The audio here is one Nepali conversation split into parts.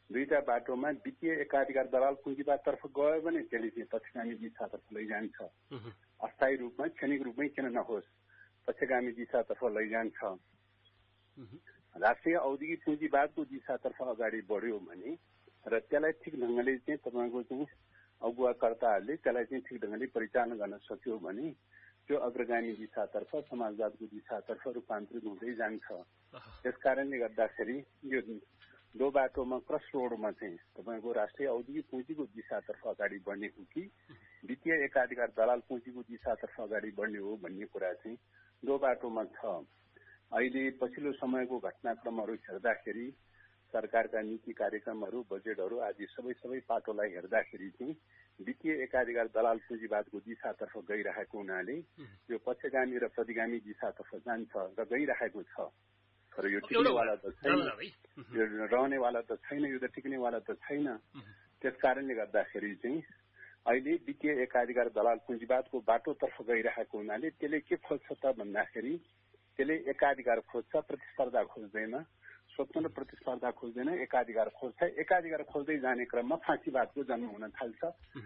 दुईटा बाटोमा वित्तीय एकाधिकार दलाल पुँजीवादतर्फ गयो भने त्यसले चाहिँ पक्षगामी दिशातर्फ लैजान्छ। अस्थायी रूपमा क्षणिक रूपमै किन नहोस् पक्षगामी दिशातर्फ लैजान्छ। राष्ट्रिय औद्योगिक पुँजीवादको दिशातर्फ अगाडि बढ्यो भने र त्यसलाई ठिक ढङ्गले चाहिँ तपाईँको चाहिँ अगुवाकर्ताहरूले त्यसलाई चाहिँ ठिक ढङ्गले परिचालन गर्न सक्यो भने त्यो अग्रगामी दिशातर्फ समाजवादको दिशातर्फ रूपान्तरित हुँदै जान्छ। त्यस कारणले गर्दाखेरि यो दो बाटोमा क्रस रोडमा चाहिँ तपाईँको राष्ट्रिय औद्योगिक पुँजीको दिशातर्फ अगाडि बढ्ने हो कि वित्तीय एकाधिकार दलाल पुँजीको दिशातर्फ अगाडि बढ्ने हो भन्ने कुरा चाहिँ दो बाटोमा छ। अहिले पछिल्लो समयको घटनाक्रमहरू हेर्दाखेरि सरकारका नीति कार्यक्रमहरू बजेटहरू आदि सबै पाटोलाई हेर्दाखेरि चाहिँ वित्तीय एकाधिकार दलाल पुँजीवादको दिशातर्फ गइरहेको हुनाले यो पक्षगामी र प्रतिगामी दिशातर्फ जान्छ र गइरहेको छ। तर यो टिक्नेवाला त छैन, यो रहनेवाला त छैन, यो त टिक्नेवाला त छैन। त्यस कारणले गर्दाखेरि चाहिँ अहिले वित्तीय एकाधिकार दलाल पुँजीवादको बाटोतर्फ गइरहेको हुनाले त्यसले के खोज्छ त भन्दाखेरि त्यसले एकाधिकार खोज्छ, प्रतिस्पर्धा खोज्दैन, स्वतन्त्र प्रतिस्पर्धा खोज्दैन, एकाधिकार खोज्छ। एकाधिकार खोज्दै जाने क्रममा फाँसीवादको जन्म हुन थाल्छ।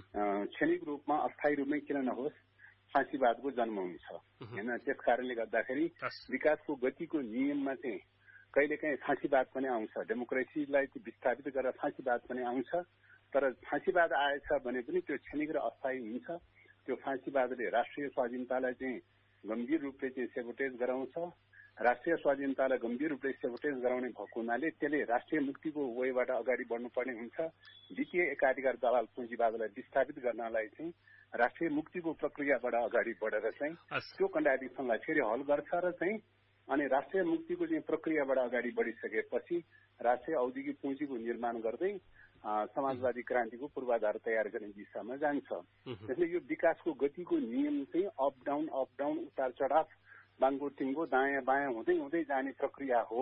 क्षणिक रूपमा अस्थायी रूपमै किन नहोस् फाँसीवादको जन्म हुन्छ होइन। त्यस कारणले गर्दाखेरि विकासको गतिको नियममा चाहिँ कहिलेकाहीँ फाँसीवाद पनि आउँछ। डेमोक्रेसीलाई विस्थापित गरेर फाँसीवाद पनि आउँछ। तर फाँसीवाद आएछ भने पनि त्यो क्षणिक र अस्थायी हुन्छ। त्यो फाँसीवादले राष्ट्रिय स्वाधीनतालाई चाहिँ गम्भीर रूपले चाहिँ सेबोटेज गराउँछ। राष्ट्रिय स्वाधीनतालाई गम्भीर रूपले सेबोटेज गराउने भएको हुनाले त्यसले राष्ट्रिय मुक्तिको वेबाट अगाडि बढ्नुपर्ने हुन्छ। वित्तीय एकाधिकार दलाल पुँजीवादलाई विस्थापित गर्नलाई चाहिँ राष्ट्रिय मुक्तिको प्रक्रियाबाट अगाडि बढेर चाहिँ त्यो कन्ट्राडिक्सनलाई फेरि हल गर्छ र चाहिँ अनि राष्ट्रिय मुक्तिको चाहिँ प्रक्रियाबाट अगाडि बढिसकेपछि राष्ट्रिय औद्योगिक पुँजीको निर्माण गर्दै समाजवादी क्रान्तिको पूर्वाधार तयार गर्ने दिशामा जान्छ। त्यसले यो विकासको गतिको नियम चाहिँ अप डाउन उतार चढाव बाङ्गो टिङ्गो दायाँ बायाँ हुँदै हुँदै जाने प्रक्रिया हो।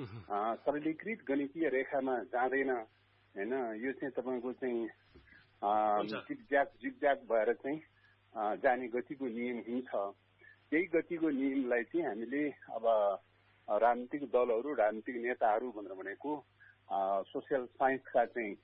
सरलीकृत गणितीय रेखामा जाँदैन होइन। यो चाहिँ तपाईँको चाहिँ जिगज्याग भएर चाहिँ जाने गतिको नियम हुन्छ। यही गतिको नियमलाई चाहिँ हामीले अब राजनीतिक दलहरू राजनीतिक नेताहरू भनेर भनेको सोसियल साइन्सका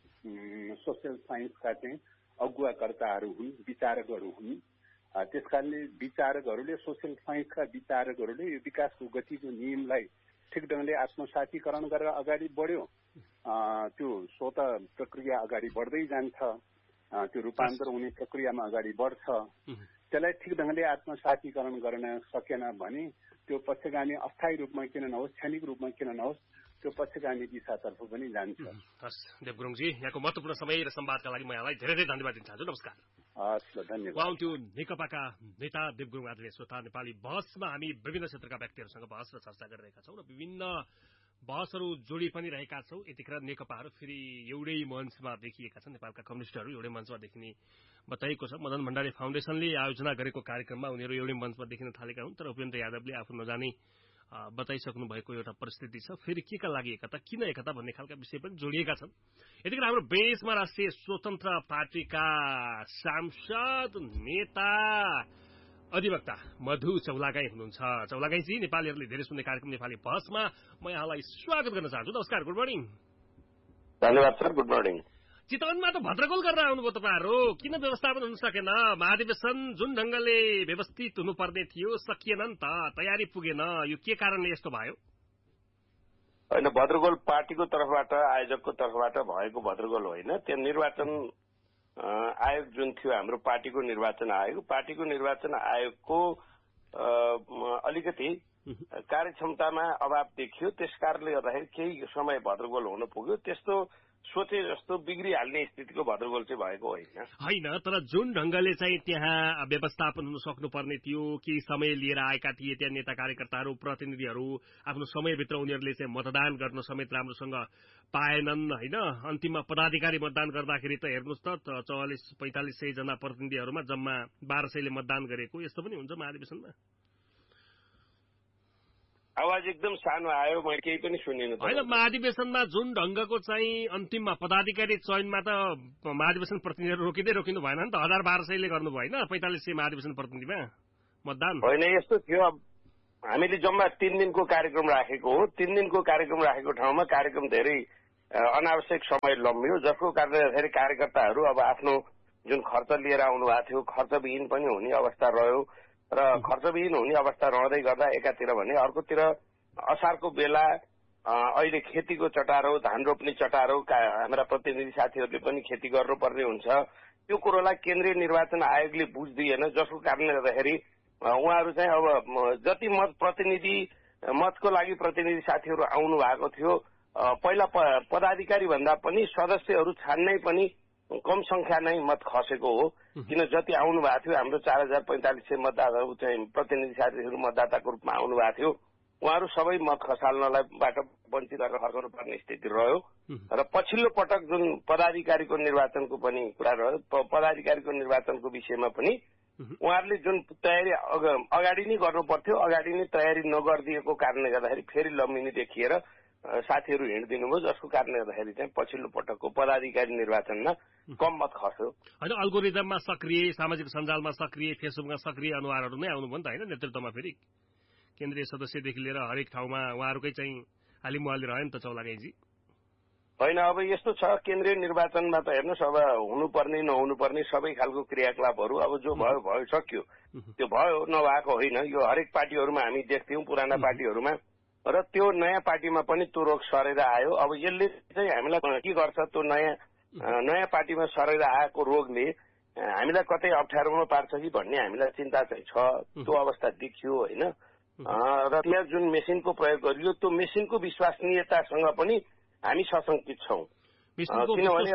चाहिँ अगुवाकर्ताहरू हुन्, विचारकहरू हुन्। त्यसकारणले विचारकहरूले सोसियल साइन्सका विचारकहरूले यो विकासको गतिको नियमलाई ठिक ढङ्गले आत्मसातीकरण गरेर अगाडि बढ्यो। त्यो स्वत प्रक्रिया अगाडि बढ्दै जान्छ। त्यो रूपान्तर हुने प्रक्रियामा अगाडि बढ्छ। त्यसलाई ठिक ढङ्गले आत्मसातीकरण गर्न सकेन भने त्यो पक्षगामी अस्थायी रूपमा किन नहोस् क्षणिक रूपमा किन नहोस् त्यो पक्षगामी दिशातर्फ पनि जान्छ। हस् देव गुरुङजी, यहाँको महत्त्वपूर्ण समय र संवादका लागि म यहाँलाई धेरै धेरै धन्यवाद दिन चाहन्छु। नमस्कार। हस् धन्यवाद। उहाँ त्यो नेकपाका नेता देव गुरुङ आदरणीय श्रोता, नेपाली बहसमा हामी विभिन्न क्षेत्रका व्यक्तिहरूसँग बहस र चर्चा गरिरहेका छौँ र विभिन्न बहसहरू जोडी पनि रहेका छौँ। यतिखेर नेकपाहरू फेरि एउटै मञ्चमा देखिएका छन्। नेपालका कम्युनिस्टहरू एउटै मञ्चमा देखिने बताइएको छ। मदन भण्डारी फाउन्डेसनले आयोजना गरेको कार्यक्रममा उनीहरू एउटै मञ्चमा देखिन थालेका हुन्। तर उपेन्द्र यादवले आफू नजाने बताइसक्नु भएको एउटा परिस्थिति छ। फेरि के का लागि एकता, किन एकता भन्ने खालका विषय पनि जोडिएका छन्। यतिखेर हाम्रो बेसमा राष्ट्रिय स्वतन्त्र पार्टीका सांसद नेता अधिवक्ता मधु चौलागाई हुनुहुन्छ। चौलागाईजी, नेपालीहरूले धेरै सुन्ने कार्यक्रम नेपाली बहसमा म यहाँलाई स्वागत गर्न चाहन्छु। नमस्कार, गुड मर्निङ। धन्यवाद सर, गुड मर्निङ। चितवनमा त भद्रगोल गरेर आउनुभयो तपाईँहरू, किन व्यवस्थापन हुन सकेन? महाधिवेशन जुन ढंगले व्यवस्थित हुनुपर्ने थियो सकिएन नि त, तयारी पुगेन। यो के कारणले यस्तो भयो? होइन, भद्रगोल पार्टीको तर्फबाट आयोजकको तर्फबाट भएको भद्रगोल होइन। त्यो निर्वाचन आयोग जुन थियो हाम्रो पार्टीको निर्वाचन आयोग, पार्टीको निर्वाचन आयोगको अलिकति कार्यक्षमतामा अभाव देखियो। त्यस कारणले गर्दाखेरि केही समय भद्रगोल हुन पुग्यो। त्यस्तो सोचे जस्तो बिग्रिहाल्ने स्थितिको भद्रगोल चाहिँ भएको होइन। तर जुन ढंगले चाहिँ त्यहाँ व्यवस्थापन हुन सक्नुपर्ने थियो, केही समय लिएर आएका थिए त्यहाँ नेता कार्यकर्ताहरू प्रतिनिधिहरू, आफ्नो समयभित्र उनीहरूले चाहिँ मतदान गर्न समेत राम्रोसँग पाएनन् होइन। अन्तिममा पदाधिकारी मतदान गर्दाखेरि त हेर्नुहोस् त 44-45 जना प्रतिनिधिहरूमा जम्मा 1200ले मतदान गरेको, यस्तो पनि हुन्छ महाधिवेशनमा? आवाज एकदम सानो आयो, मैले केही पनि सुनिनँ। होइन, महाधिवेशनमा जुन ढंगको चाहिँ अन्तिममा पदाधिकारी चयनमा त महाधिवेशन प्रतिनिधिहरू रोकिनु भएन नि त। 1200ले गर्नुभयो होइन, 4500 महाधिवेशन प्रतिनिधिमा मतदान होइन। यस्तो थियो, हामीले जम्मा 3 दिनको कार्यक्रम राखेको हो। 3 दिनको कार्यक्रम राखेको ठाउँमा कार्यक्रम धेरै अनावश्यक समय लम्बियो, जसको कारणले गर्दाखेरि कार्यकर्ताहरू अब आफ्नो जुन खर्च लिएर आउनु भएको थियो खर्चविहीन पनि हुने अवस्था रह्यो र खर्चविहीन हुने अवस्था रहँदै गर्दा एकातिर भने अर्कोतिर असारको बेला अहिले खेतीको चटारो, धान रोप्ने चटारो, हाम्रा प्रतिनिधि साथीहरूले पनि खेती गर्नुपर्ने हुन्छ। त्यो कुरोलाई केन्द्रीय निर्वाचन आयोगले बुझ्दिएन, जसको कारणले गर्दाखेरि उहाँहरू चाहिँ अब जति मतको लागि प्रतिनिधि साथीहरू आउनु भएको थियो, पहिला पदाधिकारी भन्दा पनि सदस्यहरू छान्नै पनि कम संख्या नै मत खसेको हो। किन जति आउनु भएको थियो हाम्रो 4045 मतदाताहरू चाहिँ प्रतिनिधि साथीहरू मतदाताको रूपमा आउनु भएको थियो, उहाँहरू सबै मत खसाल्नलाईबाट वञ्चित गरेर फर्काउनु पर्ने स्थिति रह्यो। र पछिल्लो पटक जुन पदाधिकारीको निर्वाचनको पनि कुरा रह्यो, पदाधिकारीको निर्वाचनको विषयमा पनि उहाँहरूले जुन तयारी अगाडि नै गर्नु पर्थ्यो, अगाडि नै तयारी नगरिदिएको कारणले गर्दाखेरि फेरि लम्बिनी देखिएर साथीहरू हिँडिदिनु भयो, जसको कारणले गर्दाखेरि चाहिँ पछिल्लो पटकको पदाधिकारी निर्वाचनमा कम मत खस्यो। होइन, अल्गोरिदममा सक्रिय, सामाजिक सञ्जालमा सक्रिय, फेसबुकमा सक्रिय अनुहारहरू नै आउनुभयो नि त होइन नेतृत्वमा। फेरि केन्द्रीय सदस्यदेखि लिएर हरेक ठाउँमा उहाँहरूकै चाहिँ हालिमुहाली रह्यो नि त चौलागाईजी। होइन, अब यस्तो छ केन्द्रीय निर्वाचनमा त हेर्नुहोस्, अब हुनुपर्ने नहुनुपर्ने सबै खालको क्रियाकलापहरू अब जो भयो भयो सक्यो, त्यो भयो, नभएको होइन। यो हरेक पार्टीहरूमा हामी देख्थ्यौँ, पुराना पार्टीहरूमा, र त्यो नयाँ पार्टीमा पनि त्यो रोग सरेर आयो। अब यसले चाहिँ हामीलाई के गर्छ, त्यो नयाँ पार्टीमा सरेर आएको रोगले हामीलाई कतै अप्ठ्यारोमा पार्छ कि भन्ने हामीलाई चिन्ता चाहिँ छ। त्यो अवस्था देखियो होइन। र त्यहाँ जुन मेसिनको प्रयोग गरियो, त्यो मेसिनको विश्वसनीयतासँग पनि हामी सशंकित छौँ। किनभने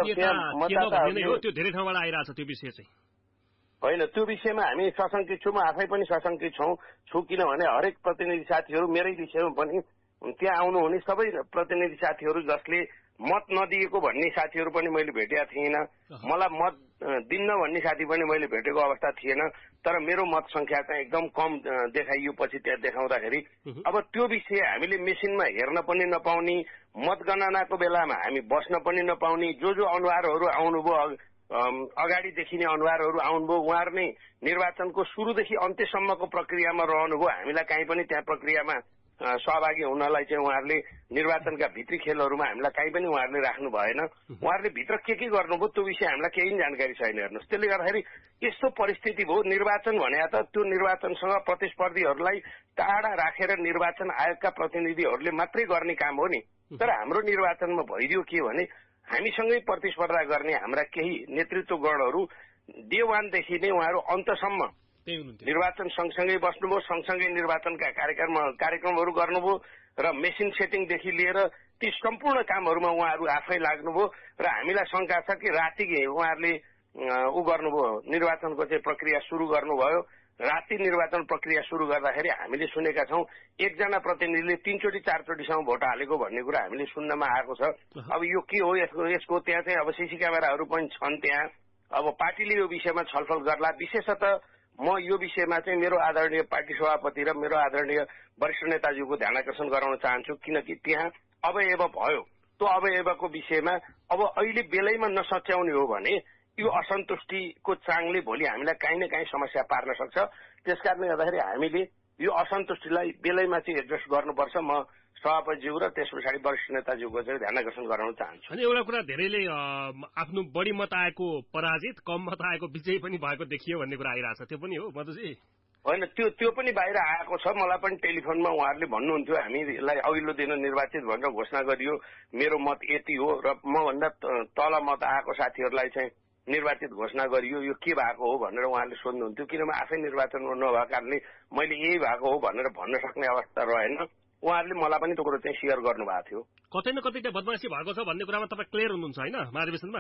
त्यो धेरै ठाउँबाट आइरहेछ त्यो विषय चाहिँ। होइन, त्यो विषयमा हामी सशंकित छौँ, म आफै पनि सशंकित छु। किनभने हरेक प्रतिनिधि साथीहरू मेरै विषयमा पनि त्यहाँ आउनुहुने सबै प्रतिनिधि साथीहरू जसले मत नदिएको भन्ने साथीहरू पनि मैले भेटेका थिइनँ, मलाई मत दिन्न भन्ने साथी पनि मैले भेटेको अवस्था थिएन। तर मेरो मत संख्या चाहिँ एकदम कम देखाइयो पछि त्यहाँ देखाउँदाखेरि। अब त्यो विषय हामीले मेसिनमा हेर्न पनि नपाउने, मतगणनाको बेलामा हामी बस्न पनि नपाउने, जो अनुहारहरू आउनुभयो, अगाडि देखिने अनुहारहरू आउनुभयो, उहाँहरू नै निर्वाचनको सुरुदेखि अन्त्यसम्मको प्रक्रियामा रहनुभयो। हामीलाई काहीँ पनि त्यहाँ प्रक्रियामा सहभागी हुनलाई चाहिँ उहाँहरूले निर्वाचनका भित्री खेलहरूमा हामीलाई काहीँ पनि उहाँहरूले राख्नु भएन। उहाँहरूले भित्र के गर्नुभयो त्यो विषय हामीलाई केही जानकारी छैन। हेर्नुहोस्, त्यसले गर्दाखेरि यस्तो परिस्थिति भयो। निर्वाचन भने त त्यो निर्वाचनसँग प्रतिस्पर्धीहरूलाई टाढा राखेर निर्वाचन आयोगका प्रतिनिधिहरूले मात्रै गर्ने काम हो नि। तर हाम्रो निर्वाचनमा भइदियो के भने हामीसँगै प्रतिस्पर्धा गर्ने हाम्रा केही नेतृत्वगणहरू डे 1 देखि नै उहाँहरू अन्तसम्म निर्वाचन सँगसँगै बस्नुभयो, सँगसँगै निर्वाचनका कार्यक्रमहरू गर्नुभयो र मेसिन सेटिङदेखि लिएर ती सम्पूर्ण कामहरूमा उहाँहरू आफै लाग्नुभयो। र हामीलाई शंका छ कि राति उहाँहरूले गर्नुभयो, निर्वाचनको चाहिँ प्रक्रिया सुरु गर्नुभयो। राति निर्वाचन प्रक्रिया सुरु गर्दाखेरि हामीले सुनेका छौँ एकजना प्रतिनिधिले 3 चोटि 4 चोटिसम्म भोट हालेको भन्ने कुरा हामीले सुन्नमा आएको छ। अब यो के हो यसको त्यहाँ चाहिँ अब सीसी क्यामेराहरू पनि छन् त्यहाँ। अब पार्टीले यो विषयमा छलफल गर्ला। विशेषतः म यो विषयमा चाहिँ मेरो आदरणीय पार्टी सभापति र मेरो आदरणीय वरिष्ठ नेताज्यूको ध्यानआकर्षण गराउन चाहन्छु, किनकि त्यहाँ अवयव भयो। त्यो अवयवको विषयमा अब अहिले बेलैमा नसच्याउने हो भने यो असन्तुष्टिको चाङले भोलि हामीलाई काहीँ न काहीँ समस्या पार्न सक्छ। त्यसकारणले गर्दाखेरि हामीले यो असन्तुष्टिलाई बेलैमा चाहिँ एड्रेस गर्नुपर्छ। म सभापतिज्यू र त्यस पछाडि वरिष्ठ नेताज्यूको चाहिँ ध्यानआकर्षण गराउन चाहन्छु। अनि एउटा कुरा, धेरैले आफ्नो बढी मत आएको पराजित, कम मत आएको विजयी पनि भएको देखियो भन्ने कुरा आइरहेछ, त्यो पनि हो मधुजी? होइन, त्यो पनि बाहिर आएको छ। मलाई पनि टेलिफोनमा उहाँहरूले भन्नुहुन्थ्यो हामीलाई अघिल्लो दिन निर्वाचित भनेर घोषणा गरियो, मेरो मत यति हो, र मभन्दा तल मत आएको साथीहरूलाई चाहिँ निर्वाचित घोषणा गरियो, यो के भएको हो भनेर उहाँहरूले सोध्नुहुन्थ्यो। किनभने आफै निर्वाचनमा नभएको कारणले मैले यही भएको हो भनेर भन्न सक्ने अवस्था रहेन। उहाँहरूले मलाई पनि त्यो कुरो चाहिँ सेयर गर्नुभएको थियो। कतै न कतै त्यहाँ बदमासी भएको छ भन्ने कुरामा तपाईँ क्लियर हुनुहुन्छ होइन महाधिवेशनमा?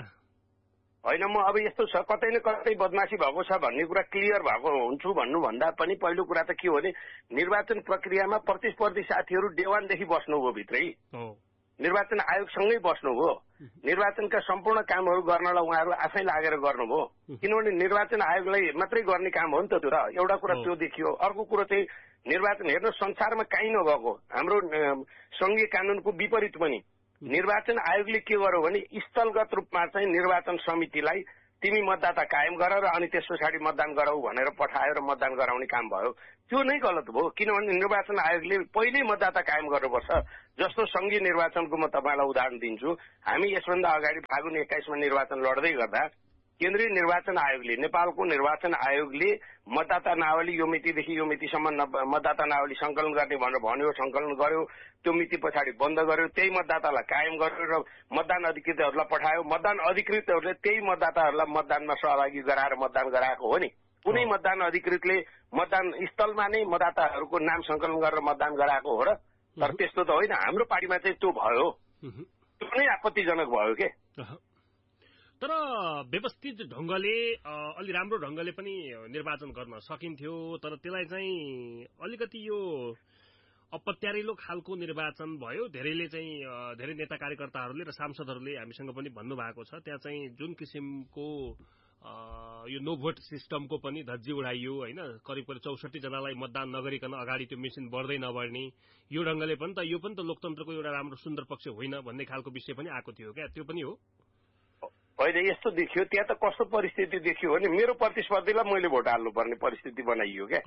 होइन, म अब यस्तो छ, कतै न कतै बदमासी भएको छ भन्ने कुरा क्लियर भएको हुन्छु भन्नुभन्दा पनि पहिलो कुरा त के हो भने निर्वाचन प्रक्रियामा प्रतिस्पर्धी साथीहरू डे 1 देखि बस्नुभयो भित्रै, निर्वाचन आयोगसँगै बस्नुभयो। निर्वाचनका सम्पूर्ण कामहरू गर्नलाई उहाँहरू आफै लागेर गर्नुभयो। किनभने निर्वाचन आयोगलाई मात्रै गर्ने काम हो नि त त्यो। र एउटा कुरा त्यो देखियो। अर्को कुरो चाहिँ निर्वाचन हेर्नु संसारमा काहीँ नभएको हाम्रो संघीय कानूनको विपरीत पनि निर्वाचन आयोगले के गर्यो भने स्थलगत रूपमा चाहिँ निर्वाचन समितिलाई तिमी मतदाता कायम गर र अनि त्यस पछाडि मतदान गराऊ भनेर पठायो र मतदान गराउने काम भयो। त्यो नै गलत भयो। किनभने निर्वाचन आयोगले पहिल्यै मतदाता कायम गर्नुपर्छ। जस्तो संघीय निर्वाचनको म तपाईँलाई उदाहरण दिन्छु। हामी यसभन्दा अगाडि फागुन 21मा निर्वाचन लड्दै गर्दा केन्द्रीय निर्वाचन आयोगले, नेपालको निर्वाचन आयोगले मतदाता नावली यो मितिदेखि यो मितिसम्म मतदाता नावली संकलन गर्ने भनेर भन्यो, संकलन गर्यो, त्यो मिति पछाडि बन्द गर्यो, त्यही मतदातालाई कायम गर्यो र मतदान अधिकृतहरूलाई पठायो। मतदान अधिकृतहरूले त्यही मतदाताहरूलाई मतदानमा सहभागी गराएर मतदान गराएको हो नि। कुनै मतदान अधिकृतले मतदान स्थलमा नै मतदाताहरूको नाम संकलन गरेर मतदान गराएको हो र? तर त्यस्तो त होइन। हाम्रो पार्टीमा चाहिँ त्यो भयो, त्यो नै आपत्तिजनक भयो के। तर व्यवस्थित ढंगले अलि राम्रो ढंगले पनि निर्वाचन गर्न सकिन्थ्यो। तर त्यसलाई चाहिँ अलिकति यो अपत्यारिलो खालको निर्वाचन भयो। धेरै नेता कार्यकर्ताहरूले र सांसदहरूले हामीसँग पनि भन्नुभएको छ, त्यहाँ चाहिँ जुन किसिमको यो नो भोट सिस्टमको पनि धज्जी उडाइयो होइन, करिब 64 जनालाई मतदान नगरिकन अगाडि त्यो मेसिन बढ्दै नबढ्ने, यो ढंगले पनि त यो पनि त लोकतन्त्रको एउटा राम्रो सुन्दर पक्ष होइन भन्ने खालको विषय पनि आएको थियो क्या। त्यो पनि हो होइन। यस्तो देखियो, त्यहाँ त कस्तो परिस्थिति देखियो भने मेरो प्रतिस्पर्धीलाई मैले भोट हाल्नुपर्ने परिस्थिति बनाइयो क्या।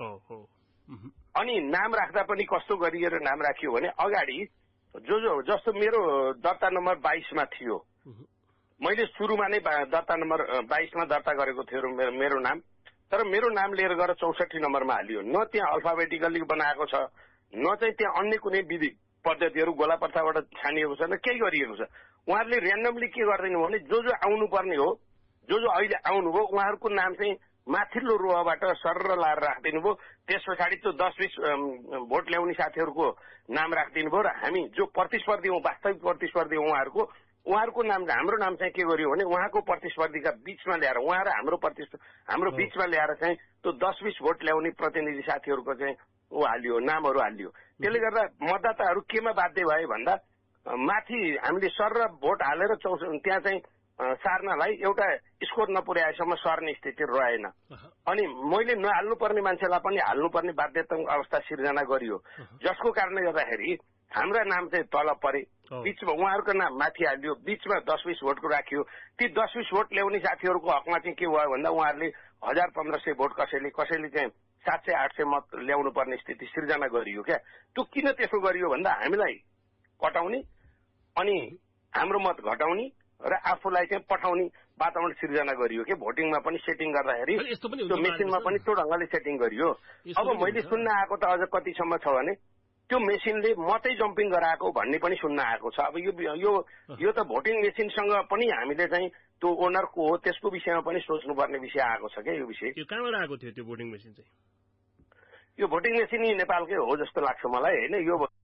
अनि नाम राख्दा पनि कस्तो गरिएर नाम राखियो भने अगाडि जस्तो मेरो दर्ता नम्बर 22मा थियो, मैले सुरुमा नै दर्ता नम्बर 22मा दर्ता गरेको थियो मेरो नाम। तर मेरो नाम लिएर गएर 64 नम्बरमा हालियो। न त्यहाँ अल्फाबेटिकली बनाएको छ, न चाहिँ त्यहाँ अन्य कुनै विधि पद्धतिहरू गोलापर्साबाट छानिएको छ, न केही गरिएको छ। उहाँहरूले ऱ्यान्डमली के गर्दैन भने जो आउनुपर्ने हो, जो अहिले आउनुभयो उहाँहरूको नाम चाहिँ माथिल्लो रोबाट सरर लाएर राखिदिनु भयो। त्यस पछाडि त्यो 10-20 भोट ल्याउने साथीहरूको नाम राखिदिनु भयो र हामी जो प्रतिस्पर्धी हौँ, वास्तविक प्रतिस्पर्धी हौँ उहाँहरूको नाम, हाम्रो नाम चाहिँ के गरियो भने उहाँको प्रतिस्पर्धीका बीचमा ल्याएर, उहाँ र हाम्रो बीचमा ल्याएर चाहिँ त्यो 10-20 भोट ल्याउने प्रतिनिधि साथीहरूको चाहिँ हालियो, नामहरू हालियो। त्यसले गर्दा मतदाताहरू केमा बाध्य भए भन्दा माथि हामीले सर र भोट हालेर त्यहाँ चाहिँ सार्नलाई एउटा स्कोर नपुर्याएसम्म सर्ने स्थिति रहेन। अनि मैले नहाल्नुपर्ने मान्छेलाई पनि हाल्नुपर्ने बाध्यतात्मक अवस्था सिर्जना गरियो, जसको कारणले गर्दाखेरि हाम्रा नाम चाहिँ तल परे, बीचमा उहाँहरूको नाम माथि हालियो, बीचमा 10-20 भोटको राखियो। ती 10-20 भोट ल्याउने साथीहरूको हकमा चाहिँ के भयो भन्दा उहाँहरूले 1000-1500 भोट कसैले चाहिँ 700-800 मत ल्याउनु पर्ने स्थिति सिर्जना गरियो क्या। त्यो किन त्यसो गरियो भन्दा हामीलाई कटाउने अनि हाम्रो मत घटाउने र आफूलाई चाहिँ पठाउने वातावरण सिर्जना गरियो कि भोटिङमा पनि सेटिङ गर्दाखेरि त्यो मेसिनमा पनि त्यो ढंगले सेटिङ गरियो। अब मैले सुन्न आएको त अझ कतिसम्म छ भने त्यो मेसिनले मात्रै जम्पिङ गराएको भन्ने पनि सुन्न आएको छ। अब यो त भोटिङ मेसिनसँग पनि हामीले चाहिँ त्यो ओनर को हो त्यसको विषयमा पनि सोच्नुपर्ने विषय आएको छ क्या। यो विषय यो कहाँबाट आएको थियो त्यो भोटिङ मेसिन चाहिँ? यो भोटिङ मेसिन नेपालकै हो जस्तो लाग्छ मलाई होइन। यो